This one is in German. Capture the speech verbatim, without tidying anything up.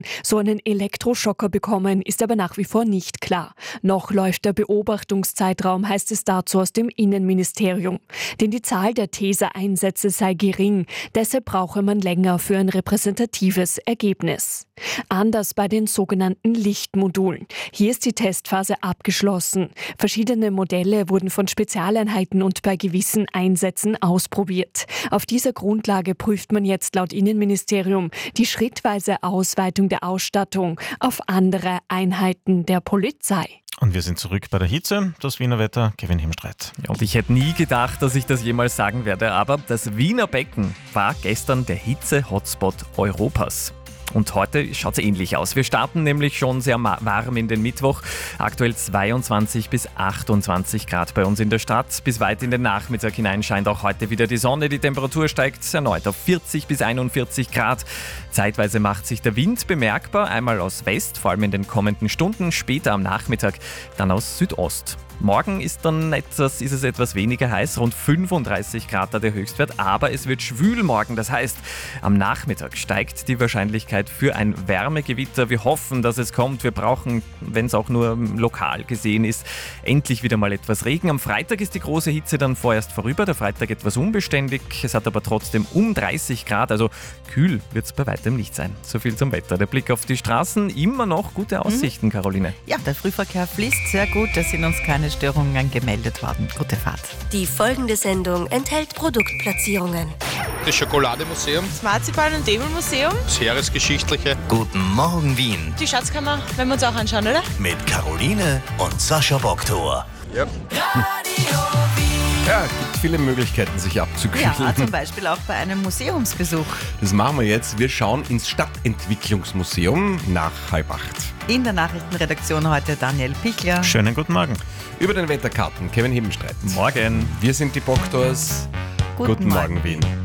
So einen Elektroschocker bekommen ist aber nach wie vor nicht klar. Noch läuft der Beobachtungszeitraum, heißt es dazu aus dem Innenministerium. Denn die Zahl der Taser-Einsätze sei gering. Deshalb brauche man länger für ein repräsentatives Ergebnis. Anders bei den sogenannten Lichtmodulen. Hier ist die Testphase abgeschlossen. Verschiedene Modelle wurden von Spezialeinheiten und bei gewissen Einsätzen ausprobiert. Auf dieser Grundlage prüft man jetzt laut Innenministerium die schrittweise Ausweitung der Ausstattung auf andere Einheiten der Polizei. Und wir sind zurück bei der Hitze. Das Wiener Wetter, Kevin Himstreit. Ja, und ich hätte nie gedacht, dass ich das jemals sagen werde, aber das Wiener Becken war gestern der Hitze-Hotspot Europas. Und heute schaut es ähnlich aus. Wir starten nämlich schon sehr warm in den Mittwoch. Aktuell zweiundzwanzig bis achtundzwanzig Grad bei uns in der Stadt. Bis weit in den Nachmittag hinein scheint auch heute wieder die Sonne. Die Temperatur steigt erneut auf vierzig bis einundvierzig Grad. Zeitweise macht sich der Wind bemerkbar. Einmal aus West, vor allem in den kommenden Stunden. Später am Nachmittag dann aus Südost. Morgen ist dann etwas, ist es etwas weniger heiß, rund fünfunddreißig Grad da der Höchstwert, aber es wird schwül morgen. Das heißt, am Nachmittag steigt die Wahrscheinlichkeit für ein Wärmegewitter. Wir hoffen, dass es kommt. Wir brauchen, wenn es auch nur lokal gesehen ist, endlich wieder mal etwas Regen. Am Freitag ist die große Hitze dann vorerst vorüber. Der Freitag etwas unbeständig. Es hat aber trotzdem um dreißig Grad, also kühl wird es bei weitem nicht sein. So viel zum Wetter. Der Blick auf die Straßen, immer noch gute Aussichten, mhm. Caroline. Ja, der Frühverkehr fließt sehr gut. Es sind uns keine Störungen gemeldet worden. Gute Fahrt. Die folgende Sendung enthält Produktplatzierungen. Das Schokolademuseum, das Marzipan- und Demelmuseum, das Heeresgeschichtliche. Guten Morgen Wien. Die Schatzkammer, wenn wir uns auch anschauen, oder? Mit Caroline und Sascha Boktor. Ja. Ja, es gibt viele Möglichkeiten, sich abzukühlen. Ja, zum Beispiel auch bei einem Museumsbesuch. Das machen wir jetzt. Wir schauen ins Stadtentwicklungsmuseum nach halb acht. In der Nachrichtenredaktion heute Daniel Pichler. Schönen guten Morgen. Über den Wetterkarten Kevin Hebenstreit. Morgen. Wir sind die Boktors. Guten, Guten Morgen, Morgen Wien.